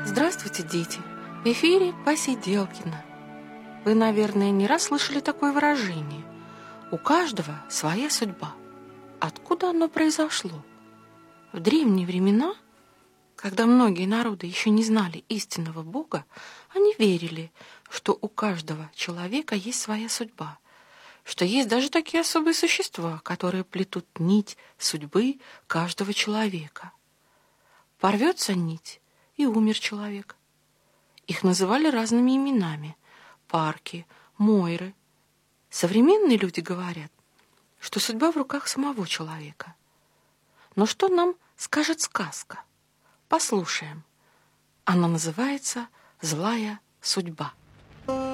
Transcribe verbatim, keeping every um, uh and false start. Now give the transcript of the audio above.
Здравствуйте, дети! В эфире Посиделкино. Вы, наверное, не раз слышали такое выражение: у каждого своя судьба. Откуда оно произошло? В древние времена, когда многие народы еще не знали истинного Бога, они верили, что у каждого человека есть своя судьба, что есть даже такие особые существа, которые плетут нить судьбы каждого человека. Порвется нить, и умер человек. Их называли разными именами: Парки, Мойры. Современные люди говорят, что судьба в руках самого человека. Но что нам скажет сказка? Послушаем. Она называется «Злая судьба».